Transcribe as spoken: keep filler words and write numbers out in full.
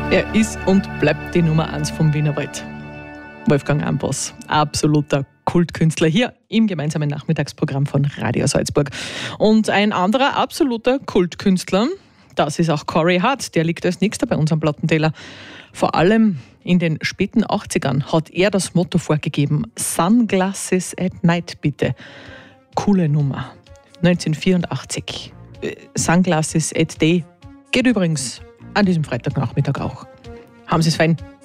Er ist und bleibt die Nummer eins vom Wienerwald. Wolfgang Ambros, absoluter Kultkünstler hier im gemeinsamen Nachmittagsprogramm von Radio Salzburg. Und ein anderer absoluter Kultkünstler, das ist auch Corey Hart, der liegt als nächster bei uns am Plattenteller. Vor allem in den späten achtzigern hat er das Motto vorgegeben, Sunglasses at Night bitte. Coole Nummer. neunzehnhundertvierundachtzig. Sunglasses at Day geht übrigens an diesem Freitagnachmittag auch. Haben Sie es fein.